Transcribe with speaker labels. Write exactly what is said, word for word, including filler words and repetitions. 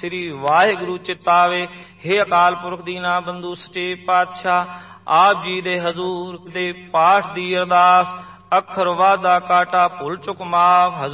Speaker 1: ਸ੍ਰੀ ਵਾਹਿਗੁਰੂ ਚਿਤਾਵੇ। हे ਅਕਾਲ ਪੁਰਖ ਦੀਨਾ ਬੰਧੂ ਸੱਚੇ ਪਾਤਸ਼ਾਹ, ਆਪ ਜੀ ਦੇ ਹਜ਼ੂਰ ਦੇ ਪਾਠ ਦੀ ਅਰਦਾਸ, ਅੱਖਰ ਵਾਧਾ ਕਾਟਾ ਭੁੱਲ ਚੁੱਕ ਮਾਫ।